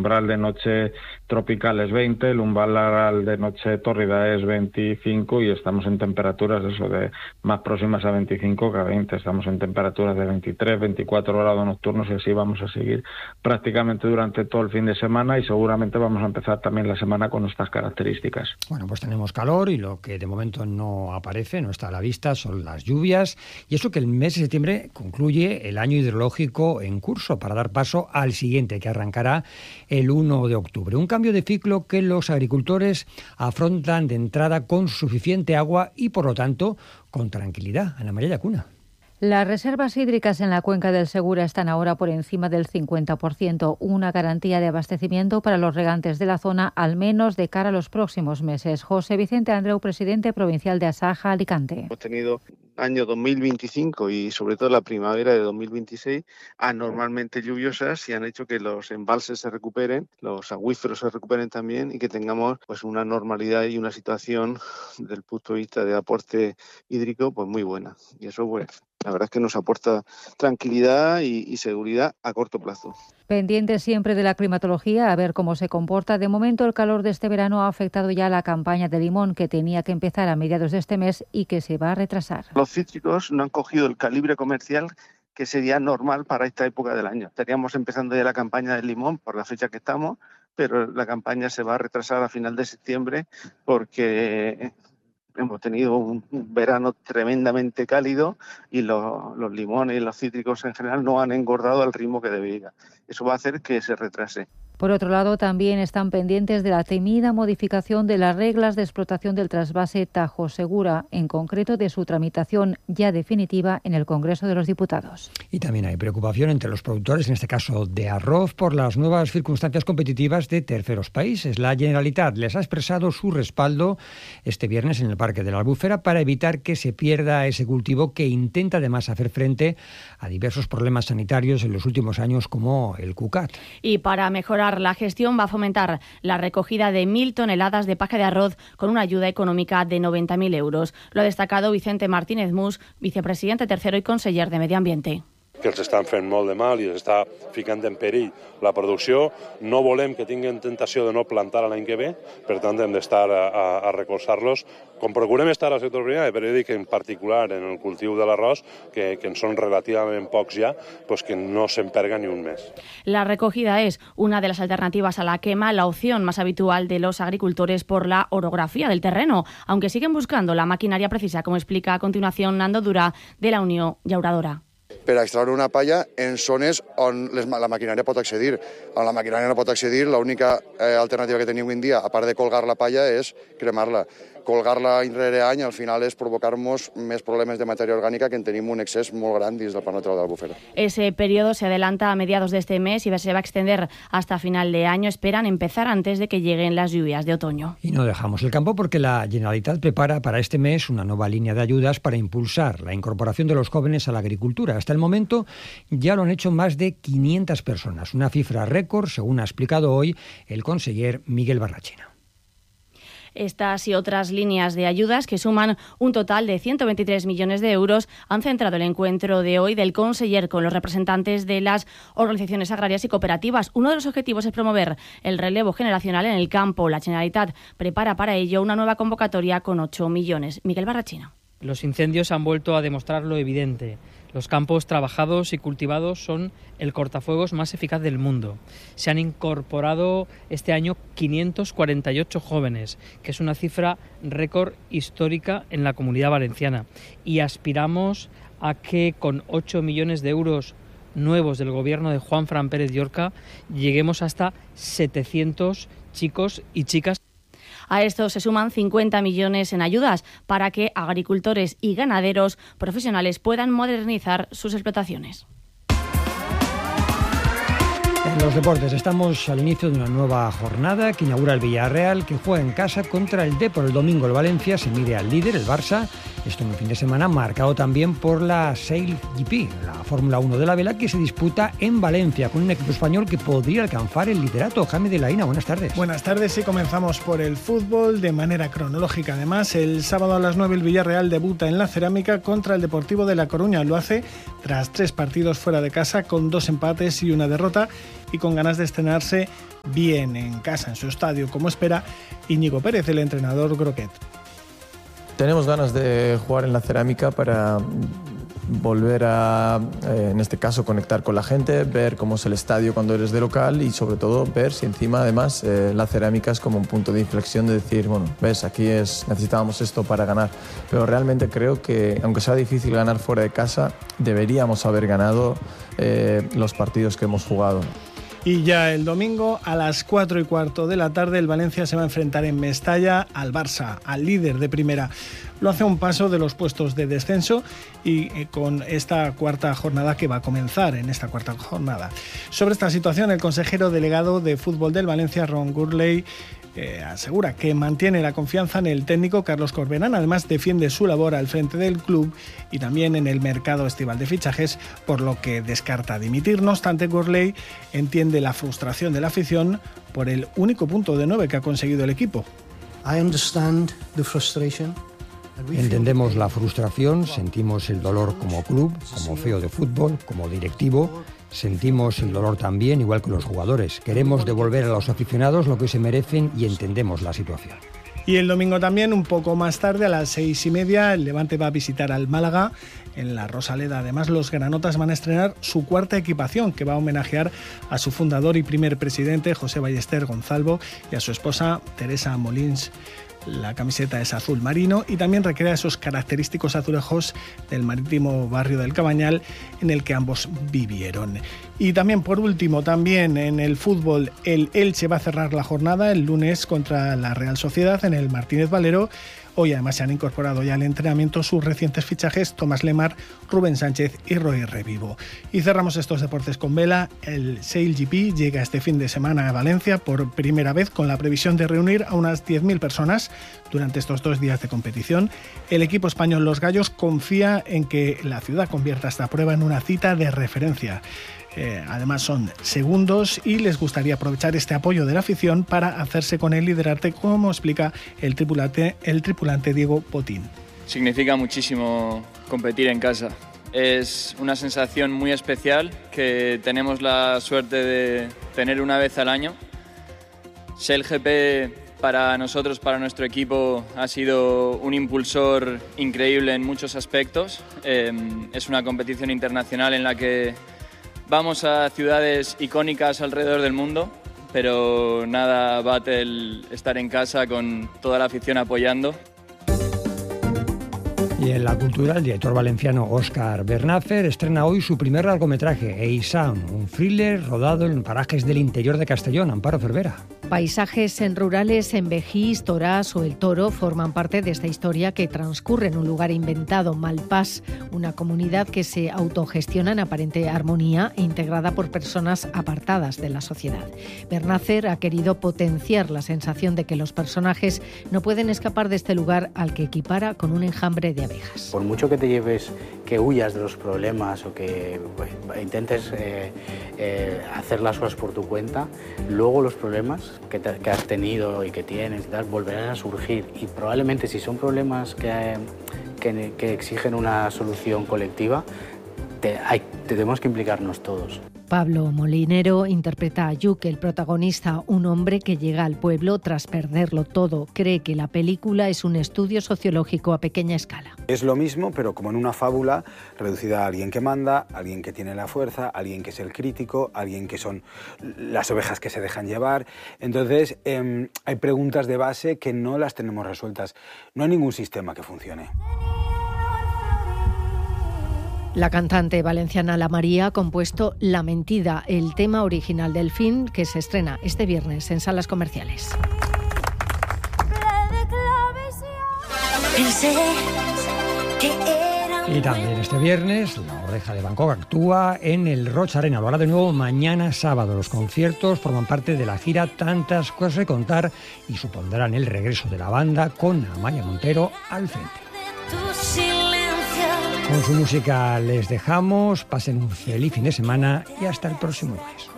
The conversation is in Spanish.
umbral de noche tropical es 20, el umbral de noche tórrida es 25 y estamos en temperaturas de más próximas a 25 que a 20. Estamos en temperaturas de 23, 24 grados nocturnos y así vamos a seguir prácticamente durante todo el fin de semana y seguramente vamos a empezar también la semana con estas características. Bueno, pues tenemos calor y lo que de momento no aparece, no está a la vista, son las lluvias y eso que el mes de septiembre concluye el año hidrológico en curso para dar paso al siguiente que arrancará el 1 de octubre. Un cambio de ciclo que los agricultores afrontan de entrada con suficiente agua y por lo tanto con tranquilidad. Ana María Llacuna. Las reservas hídricas en la cuenca del Segura están ahora por encima del 50%, una garantía de abastecimiento para los regantes de la zona, al menos de cara a los próximos meses. José Vicente Andreu, presidente provincial de Asaja, Alicante. Hemos tenido año 2025 y sobre todo la primavera de 2026 anormalmente lluviosas y han hecho que los embalses se recuperen, los acuíferos se recuperen también y que tengamos pues una normalidad y una situación desde el punto de vista de aporte hídrico pues muy buena. Y eso pues la verdad es que nos aporta tranquilidad y seguridad a corto plazo. Pendiente siempre de la climatología, a ver cómo se comporta. De momento, el calor de este verano ha afectado ya la campaña de limón, que tenía que empezar a mediados de este mes y que se va a retrasar. Los cítricos no han cogido el calibre comercial que sería normal para esta época del año. Estaríamos empezando ya la campaña del limón por la fecha que estamos, pero la campaña se va a retrasar a final de septiembre porque hemos tenido un verano tremendamente cálido y los limones y los cítricos en general no han engordado al ritmo que debería. Eso va a hacer que se retrase. Por otro lado, también están pendientes de la temida modificación de las reglas de explotación del trasvase Tajo Segura, en concreto de su tramitación ya definitiva en el Congreso de los Diputados. Y también hay preocupación entre los productores, en este caso de arroz, por las nuevas circunstancias competitivas de terceros países. La Generalitat les ha expresado su respaldo este viernes en el Parque de la Albufera para evitar que se pierda ese cultivo que intenta además hacer frente a diversos problemas sanitarios en los últimos años como el cucat. Y para mejorar la gestión va a fomentar la recogida de 1.000 toneladas de paja de arroz con una ayuda económica de 90.000 euros. Lo ha destacado Vicente Martínez Mus, vicepresidente tercero y conseller de Medio Ambiente. Que els estan fent molt de mal i els està ficant en perill la producció. No volem que tinguin tentació de no plantar l'any que ve, per tant hem d'estar a recolzar-los. Com procurem estar al sector primari, però jo dic en particular en el cultiu de l'arròs, que en són relativament pocs ja, pues que no s'emperga ni un mes. La recogida es una de las alternativas a la quema, la opción más habitual de los agricultores por la orografía del terreno, aunque siguen buscando la maquinaria precisa, como explica a continuación Nando Durà, de la Unió Llauradora. Per a extraure una palla en zones on la maquinària pot accedir. On la maquinària no pot accedir, l'única alternativa que tenim avui en dia, a part de colgar la palla, és cremar-la. Colgar-la any rere any, al final, és provocar-nos més problemes de matèria orgànica, que en tenim un excés molt gran dins del Parc Natural de l'Albufera. Ese periodo se adelanta a mediados de este mes y se va a extender hasta final de año. Esperan empezar antes de que lleguen las lluvias de otoño. Y no dejamos el campo porque la Generalitat prepara para este mes una nueva línea de ayudas para impulsar la incorporación de los jóvenes a la agricultura. Hasta el momento ya lo han hecho más de 500 personas, una cifra récord, según ha explicado hoy el conseller Miguel Barrachina. Estas y otras líneas de ayudas, que suman un total de 123 millones de euros, han centrado el encuentro de hoy del conseller con los representantes de las organizaciones agrarias y cooperativas. Uno de los objetivos es promover el relevo generacional en el campo. La Generalitat prepara para ello una nueva convocatoria con 8 millones. Miguel Barrachina. Los incendios han vuelto a demostrar lo evidente. Los campos trabajados y cultivados son el cortafuegos más eficaz del mundo. Se han incorporado este año 548 jóvenes, que es una cifra récord histórica en la Comunidad Valenciana. Y aspiramos a que con 8 millones de euros nuevos del gobierno de Juanfran Pérez Llorca lleguemos hasta 700 chicos y chicas. A esto se suman 50 millones en ayudas para que agricultores y ganaderos profesionales puedan modernizar sus explotaciones. En los deportes estamos al inicio de una nueva jornada que inaugura el Villarreal, que juega en casa contra el Depor. El domingo el Valencia se mide al líder, el Barça. Esto en un fin de semana marcado también por la Sail GP, la Fórmula 1 de la vela, que se disputa en Valencia con un equipo español que podría alcanzar el liderato. Jaime de la Ina, buenas tardes. Buenas tardes y comenzamos por el fútbol de manera cronológica. Además, el sábado a las 9 el Villarreal debuta en la Cerámica contra el Deportivo de La Coruña. Lo hace tras 3 partidos fuera de casa con 2 empates y una derrota. y con ganas de estrenarse bien en casa, en su estadio, como espera Íñigo Pérez, el entrenador groguet. Tenemos ganas de jugar en la Cerámica para volver a, en este caso, conectar con la gente, ver cómo es el estadio cuando eres de local y sobre todo ver si encima además la Cerámica es como un punto de inflexión de decir, bueno, ves, aquí necesitábamos esto para ganar. Pero realmente creo que, aunque sea difícil ganar fuera de casa, deberíamos haber ganado los partidos que hemos jugado. Y ya el domingo a las 4:15 de la tarde el Valencia se va a enfrentar en Mestalla al Barça, al líder de primera. Lo hace a un paso de los puestos de descenso y con esta cuarta jornada que va a comenzar en esta cuarta jornada. Sobre esta situación, el consejero delegado de fútbol del Valencia, Ron Gurley, asegura que mantiene la confianza en el técnico Carlos Corberán. Además, defiende su labor al frente del club y también en el mercado estival de fichajes, por lo que descarta dimitir. No obstante, Gurley entiende la frustración de la afición por el único punto de 9 que ha conseguido el equipo. Entendemos la frustración, sentimos el dolor como club, como CEO de fútbol, como directivo. Sentimos el dolor también, igual que los jugadores. Queremos devolver a los aficionados lo que se merecen y entendemos la situación. Y el domingo también, un poco más tarde, a las 6:30, el Levante va a visitar al Málaga en la Rosaleda. Además, los granotas van a estrenar su cuarta equipación, que va a homenajear a su fundador y primer presidente, José Ballester Gonzalvo, y a su esposa, Teresa Molins. La camiseta es azul marino y también recrea esos característicos azulejos del marítimo barrio del Cabañal en el que ambos vivieron. Y también, por último, también en el fútbol, el Elche va a cerrar la jornada el lunes contra la Real Sociedad en el Martínez Valero. Hoy además se han incorporado ya al entrenamiento sus recientes fichajes Tomás Lemar, Rubén Sánchez y Roy Revivo. Y cerramos estos deportes con vela. El SailGP llega este fin de semana a Valencia por primera vez con la previsión de reunir a unas 10.000 personas durante estos 2 días de competición. El equipo español Los Gallos confía en que la ciudad convierta esta prueba en una cita de referencia. Además son segundos y les gustaría aprovechar este apoyo de la afición para hacerse con el liderarte, como explica el tripulante Diego Potín. Significa muchísimo competir en casa. Es una sensación muy especial que tenemos la suerte de tener una vez al año. SailGP para nosotros, para nuestro equipo, ha sido un impulsor increíble en muchos aspectos. Es una competición internacional en la que vamos a ciudades icónicas alrededor del mundo, pero nada bate el estar en casa con toda la afición apoyando. Y en la cultura, el director valenciano Óscar Bernácer estrena hoy su primer largometraje, Eisam, un thriller rodado en parajes del interior de Castellón. Amparo Cervera. Paisajes rurales en Vejís, Torás o El Toro forman parte de esta historia que transcurre en un lugar inventado, Malpàs, una comunidad que se autogestiona en aparente armonía e integrada por personas apartadas de la sociedad. Bernácer ha querido potenciar la sensación de que los personajes no pueden escapar de este lugar al que equipara con un enjambre de abejas. Por mucho que te lleves, que huyas de los problemas o que intentes hacer las cosas por tu cuenta, luego los problemas que has tenido y que tienes y tal, volverán a surgir, y probablemente si son problemas que exigen una solución colectiva, tenemos que implicarnos todos. Pablo Molinero interpreta a Yuc, el protagonista, un hombre que llega al pueblo tras perderlo todo. Cree que la película es un estudio sociológico a pequeña escala. Es lo mismo, pero como en una fábula reducida a alguien que manda, alguien que tiene la fuerza, alguien que es el crítico, alguien que son las ovejas que se dejan llevar. Entonces, hay preguntas de base que no las tenemos resueltas. No hay ningún sistema que funcione. La cantante valenciana La María ha compuesto La Mentida, el tema original del film que se estrena este viernes en salas comerciales. Y también este viernes, La Oreja de Van Gogh actúa en el Roig Arena. Lo hará de nuevo mañana sábado. Los conciertos forman parte de la gira Tantas cosas que contar y supondrán el regreso de la banda con Amaia Montero al frente. Con su música les dejamos, pasen un feliz fin de semana y hasta el próximo lunes.